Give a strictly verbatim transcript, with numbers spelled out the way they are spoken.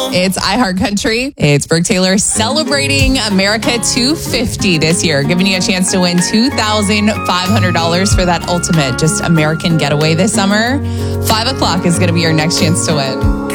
It's iHeartCountry. It's Brooke Taylor celebrating America two fifty this year, giving you a chance to win two thousand five hundred dollars for that ultimate just American getaway this summer. Five o'clock is going to be your next chance to win.